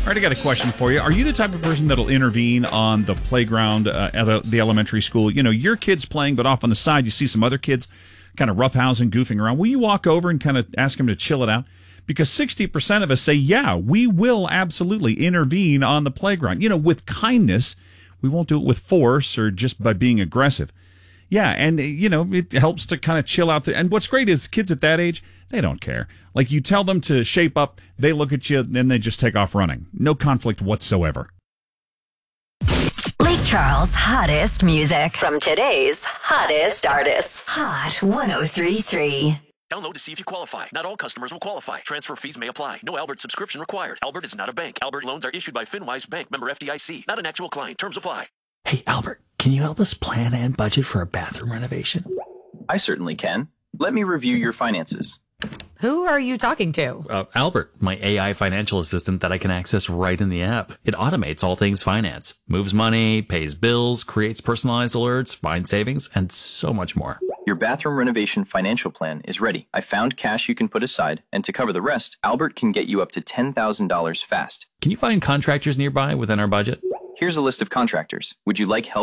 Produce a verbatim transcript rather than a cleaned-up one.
All right, I got a question for you. Are you the type of person that'll intervene on the playground uh, at a, the elementary school? You know, your kid's playing, but off on the side, you see some other kids kind of roughhousing, goofing around. Will you walk over and kind of ask them to chill it out? Because sixty percent of us say, yeah, we will absolutely intervene on the playground. You know, with kindness. We won't do it with force or just by being aggressive. Yeah, and, you know, it helps to kind of chill out. The, and what's great is kids at that age, they don't care. Like, you tell them to shape up, they look at you, and they just take off running. No conflict whatsoever. Lake Charles' hottest music from today's hottest artists. Hot one oh three point three. Download to see if you qualify. Not all customers will qualify. Transfer fees may apply. No Albert subscription required. Albert is not a bank. Albert loans are issued by FinWise Bank, member F D I C. Not an actual client. Terms apply. Hey, Albert, can you help us plan and budget for a bathroom renovation? I certainly can. Let me review your finances. Who are you talking to? Uh, Albert, my A I financial assistant that I can access right in the app. It automates all things finance, moves money, pays bills, creates personalized alerts, finds savings, and so much more. Your bathroom renovation financial plan is ready. I found cash you can put aside, and to cover the rest, Albert can get you up to ten thousand dollars fast. Can you find contractors nearby within our budget? Here's a list of contractors. Would you like help?